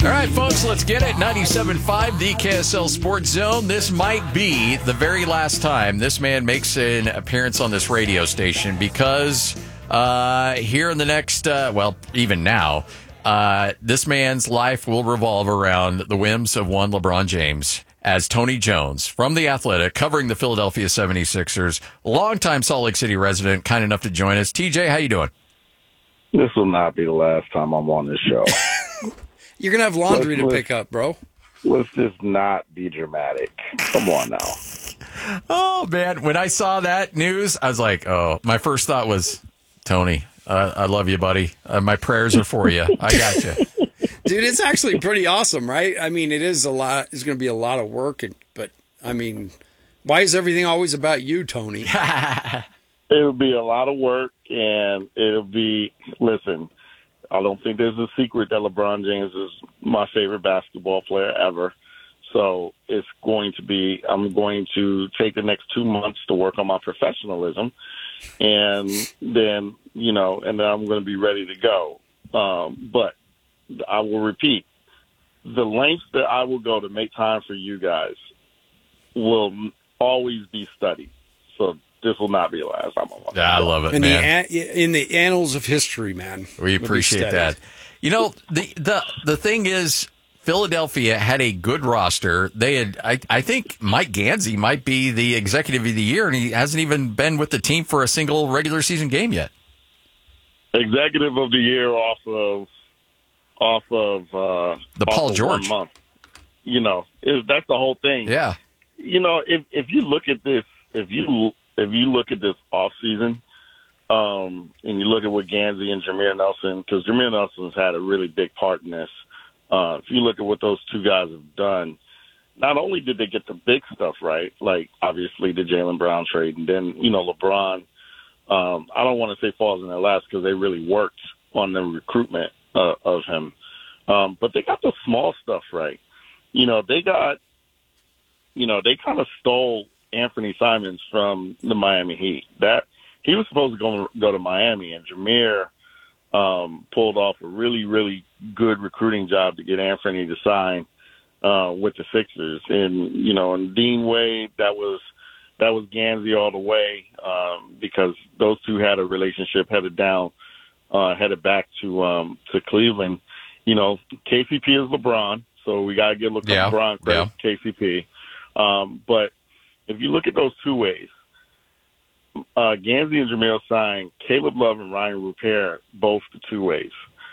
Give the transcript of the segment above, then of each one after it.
All right, folks, let's get it. 97.5, the KSL Sports Zone. This might be the very last time this man makes an appearance on this radio station because here in the next, even now, this man's life will revolve around the whims of one LeBron James. As Tony Jones from The Athletic, covering the Philadelphia 76ers, longtime Salt Lake City resident, kind enough to join us. TJ, how you doing? This will not be the last time I'm on this show. You're going to have laundry to pick up, bro. Let's just not be dramatic. Come on now. Oh, man. When I saw that news, I was like, oh, my first thought was, Tony, I love you, buddy. My prayers are for you. I got you. Dude, it's actually pretty awesome, right? I mean, it is a lot. It's going to be a lot of work. But, I mean, why is everything always about you, Tony? It'll be a lot of work, and it'll be, listen, I don't think there's a secret that LeBron James is my favorite basketball player ever. So it's going to be, I'm going to take the next 2 months to work on my professionalism, and then, and then I'm going to be ready to go. But I will repeat, the lengths that I will go to make time for you guys will always be studied. So this will not be the last time I'm on. Yeah, I love it, man. In the annals of history, man. We appreciate that. The thing is, Philadelphia had a good roster. They had, I think Mike Gansey might be the executive of the year, and he hasn't even been with the team for a single regular season game yet. Executive of the year off of Paul George 1 month. That's the whole thing. Yeah. If you look at this, if you look at this off season, and you look at what Gansey and Jameer Nelson, because Jameer Nelson's had a really big part in this. If you look at what those two guys have done, not only did they get the big stuff right, like obviously the Jaylen Brown trade, and then LeBron. I don't want to say falls in their laps because they really worked on the recruitment of him. But they got the small stuff right. They kind of stole Anthony Simons from the Miami Heat. That he was supposed to go to Miami, and Jameer pulled off a really, really good recruiting job to get Anthony to sign with the Sixers. And Dean Wade, that was Gansey all the way because those two had a relationship headed back to Cleveland. KCP is LeBron, so we got to give LeBron credit, KCP. But if you look at those two ways, Gansey and Jameer signed Caleb Love and Ryan Rupert, both the two ways.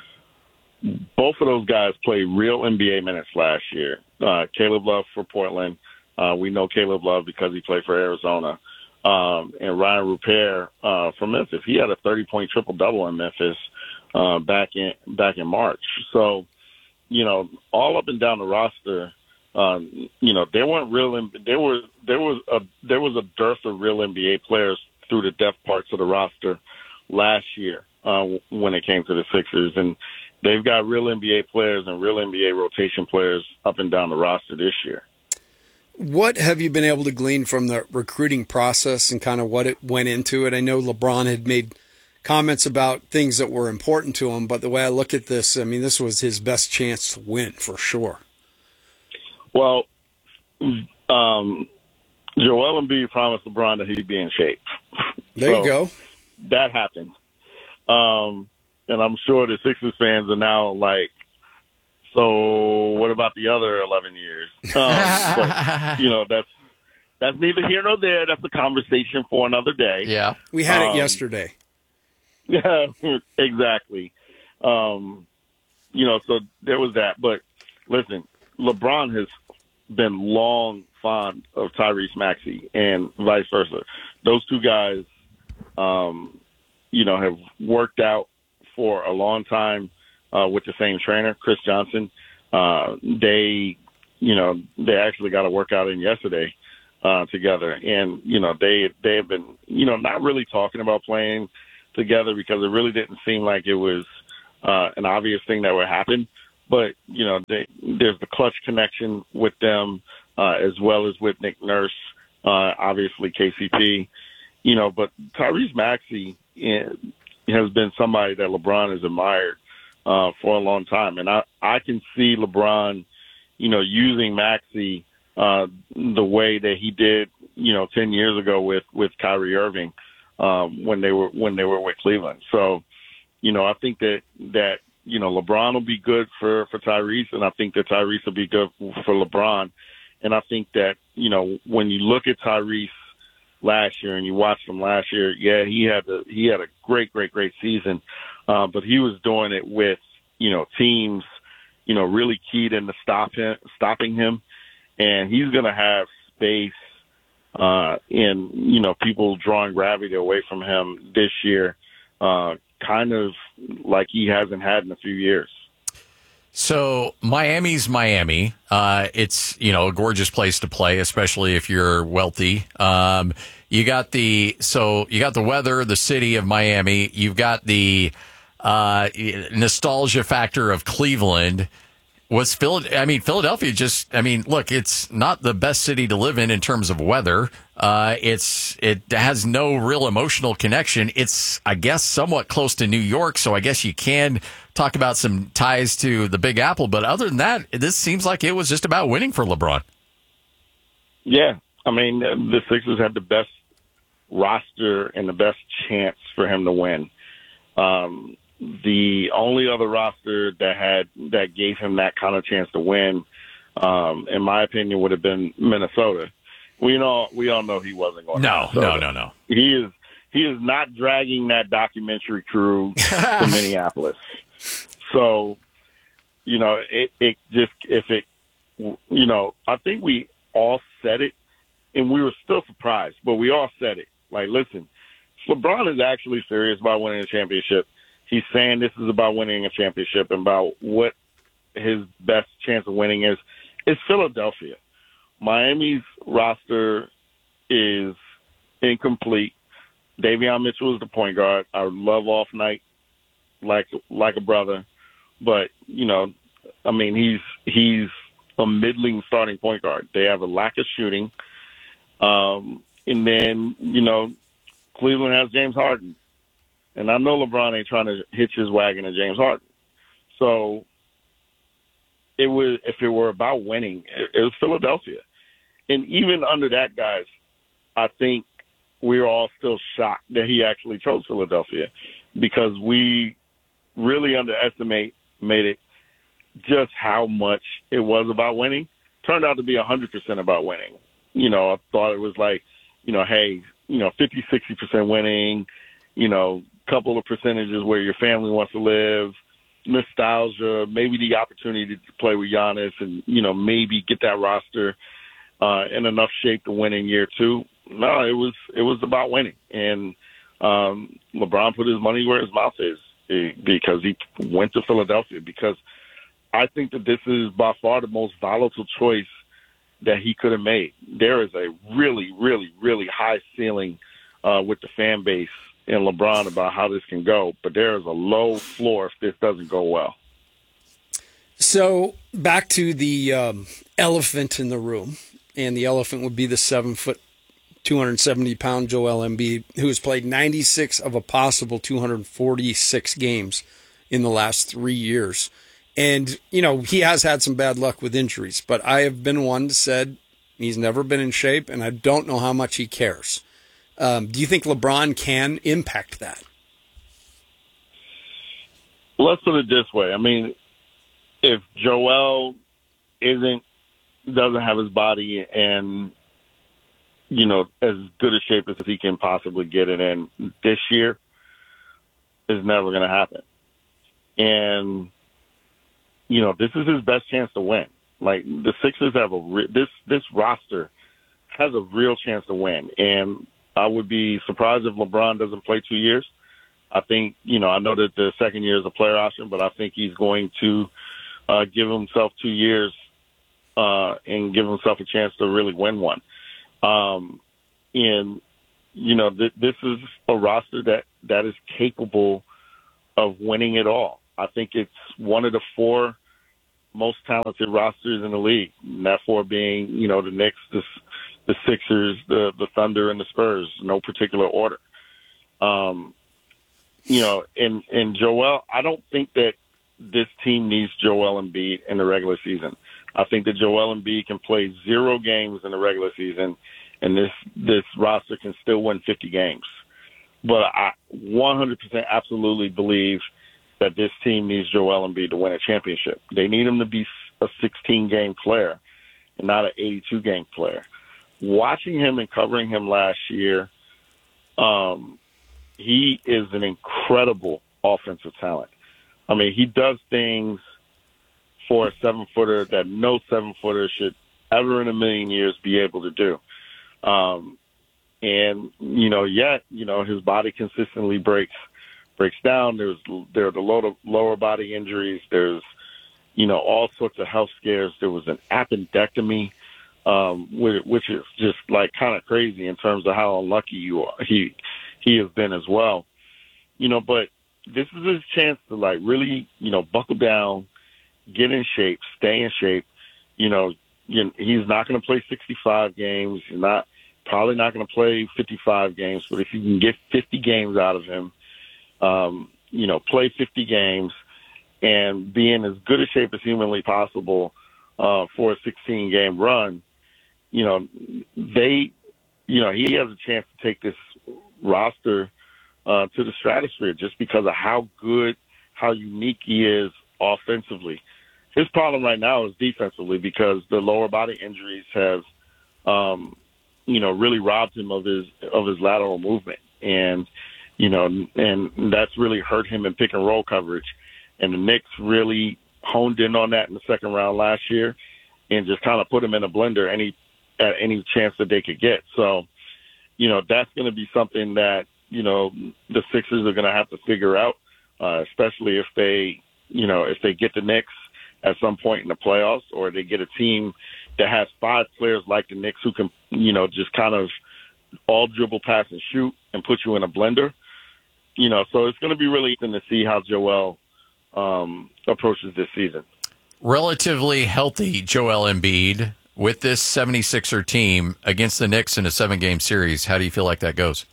Both of those guys played real NBA minutes last year. Caleb Love for Portland. We know Caleb Love because he played for Arizona. And Ryan Rupert from Memphis. He had a 30-point triple-double in Memphis back in March. So, all up and down the roster, they weren't real. There was a dearth of real NBA players through the depth parts of the roster last year when it came to the Sixers, and they've got real NBA players and real NBA rotation players up and down the roster this year. What have you been able to glean from the recruiting process and kind of what it went into it? I know LeBron had made comments about things that were important to him, but the way I look at this, I mean, this was his best chance to win for sure. Well, Joel Embiid promised LeBron that he'd be in shape. There you go. That happened. And I'm sure the Sixers fans are now like, so what about the other 11 years? But, that's neither here nor there. That's a conversation for another day. Yeah. We had it yesterday. Yeah, exactly. So there was that. But listen, LeBron has been long fond of Tyrese Maxey and vice versa. Those two guys, have worked out for a long time with the same trainer, Chris Johnson. They actually got a workout in yesterday together, and they have been not really talking about playing together because it really didn't seem like it was an obvious thing that would happen. But there's the clutch connection with them as well as with Nick Nurse, obviously KCP. But Tyrese Maxey has been somebody that LeBron has admired for a long time. And I can see LeBron, using Maxey the way that he did, 10 years ago with Kyrie Irving when they were with Cleveland. So, I think that LeBron will be good for Tyrese, and I think that Tyrese will be good for LeBron. And I think that, when you look at Tyrese last year and you watched him last year, yeah, he had a great season. But he was doing it with, teams, really keyed into stopping him. And he's going to have space in, people drawing gravity away from him this year, kind of like he hasn't had in a few years. So Miami's Miami. It's, a gorgeous place to play, especially if you're wealthy. You got the weather, the city of Miami. You've got the nostalgia factor of Cleveland. Philadelphia look, it's not the best city to live in terms of weather. It has no real emotional connection. It's, I guess, somewhat close to New York, so I guess you can talk about some ties to the Big Apple. But other than that, this seems like it was just about winning for LeBron. Yeah. The Sixers had the best roster and the best chance for him to win. The only other roster that gave him that kind of chance to win, in my opinion, would have been Minnesota. We all know he wasn't going to. No. He is not dragging that documentary crew to Minneapolis. So, I think we all said it, and we were still surprised, but we all said it. Like, listen, LeBron is actually serious about winning a championship. He's saying this is about winning a championship and about what his best chance of winning is. It's Philadelphia. Miami's roster is incomplete. Davion Mitchell is the point guard. I love Off Night like a brother, but he's a middling starting point guard. They have a lack of shooting, and then Cleveland has James Harden. And I know LeBron ain't trying to hitch his wagon to James Harden. So if it were about winning, it was Philadelphia. And even under that, guys, I think we're all still shocked that he actually chose Philadelphia because we really underestimated just how much it was about winning. Turned out to be 100% about winning. I thought it was like, 50, 60% winning, couple of percentages where your family wants to live, nostalgia, maybe the opportunity to play with Giannis and, maybe get that roster in enough shape to win in year two. No, it was about winning. And LeBron put his money where his mouth is because he went to Philadelphia, because I think that this is by far the most volatile choice that he could have made. There is a really, really, really high ceiling with the fan base in LeBron about how this can go, but there is a low floor if this doesn't go well. So back to the elephant in the room, and the elephant would be the 7-foot, 270-pound Joel Embiid, who has played 96 of a possible 246 games in the last 3 years. And, he has had some bad luck with injuries, but I have been one that said he's never been in shape, and I don't know how much he cares. Do you think LeBron can impact that? Let's put it this way. If Joel doesn't have his body and, as good a shape as he can possibly get it in this year, is never going to happen. And, this is his best chance to win. Like, the Sixers have this roster has a real chance to win. And I would be surprised if LeBron doesn't play 2 years. I think, I know that the second year is a player option, but I think he's going to give himself 2 years and give himself a chance to really win one. This is a roster that is capable of winning it all. I think it's one of the four most talented rosters in the league, and that four being, the Knicks, the Sixers, the Thunder, and the Spurs, no particular order. And Joel, I don't think that this team needs Joel Embiid in the regular season. I think that Joel Embiid can play 0 games in the regular season, and this roster can still win 50 games. But I 100% absolutely believe that this team needs Joel Embiid to win a championship. They need him to be a 16-game player and not an 82-game player. Watching him and covering him last year, he is an incredible offensive talent. I mean, he does things for a 7-footer that no 7-footer should ever in a million years be able to do. And, yet, his body consistently breaks down. There are the lower body injuries. There's, all sorts of health scares. There was an appendectomy, which is just like kind of crazy in terms of how unlucky he has been as well. But this is his chance to really, buckle down, get in shape, stay in shape. He's not going to play 65 games. He's probably not going to play 55 games. But if you can get 50 games out of him, play 50 games and be in as good a shape as humanly possible for a 16-game run, he has a chance to take this roster to the stratosphere just because of how good, how unique he is offensively. His problem right now is defensively because the lower body injuries have, really robbed him of his lateral movement. And that's really hurt him in pick and roll coverage. And the Knicks really honed in on that in the second round last year and just kind of put him in a blender at any chance that they could get. So, that's going to be something that, the Sixers are going to have to figure out, especially if they get the Knicks at some point in the playoffs, or they get a team that has 5 players like the Knicks who can, just kind of all dribble, pass, and shoot and put you in a blender. So it's going to be really interesting to see how Joel approaches this season. Relatively healthy Joel Embiid with this 76er team against the Knicks in a 7-game series. How do you feel like that goes?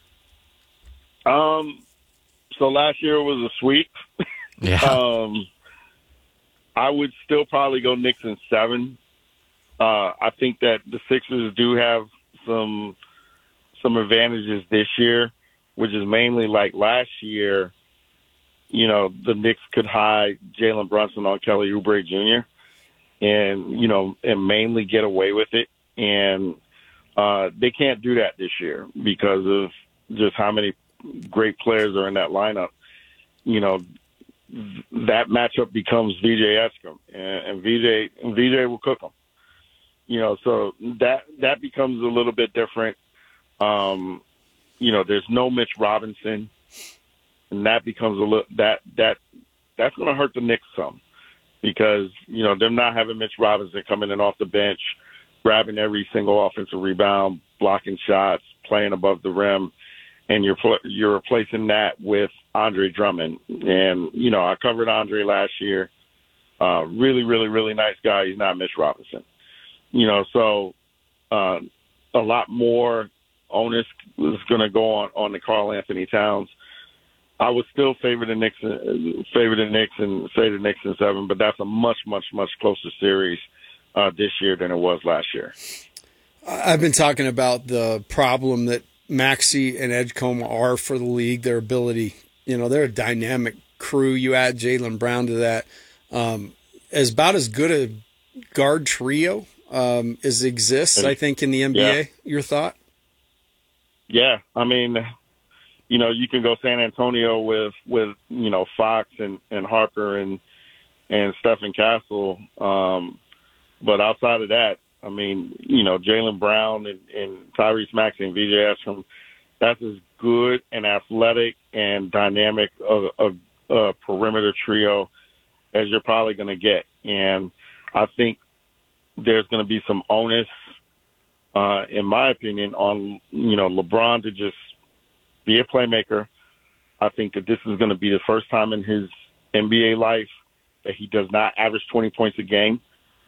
So last year was a sweep. Yeah. I would still probably go Knicks in 7. I think that the Sixers do have some advantages this year, which is mainly like last year, the Knicks could hide Jalen Brunson on Kelly Oubre Jr. and mainly get away with it. And they can't do that this year because of just how many great players are in that lineup. That matchup becomes VJ Eskam, and VJ will cook them. So that becomes a little bit different. There's no Mitch Robinson, and that becomes a little that's going to hurt the Knicks some because them not having Mitch Robinson coming in off the bench, grabbing every single offensive rebound, blocking shots, playing above the rim, and you're replacing that with Andre Drummond. And I covered Andre last year. Really, really, really nice guy. He's not Mitch Robinson. So a lot more onus is going to go on the Karl Anthony Towns. I would still favor the Knicks and say the Knicks in 7, but that's a much, much, much closer series this year than it was last year. I've been talking about the problem that Maxey and Edgecombe are for the league, their ability. They're a dynamic crew. You add Jaylen Brown to that. As about as good a guard trio as exists, I think, in the NBA. Yeah. Your thought? Yeah. I mean, you can go San Antonio with Fox and Harper and Stephen Castle. But outside of that, I mean, Jaylen Brown and Tyrese Maxey and VJ Eskam, that's as good and athletic and dynamic a perimeter trio as you're probably going to get. And I think there's going to be some onus, in my opinion, on, LeBron to just be a playmaker. I think that this is going to be the first time in his NBA life that he does not average 20 points a game.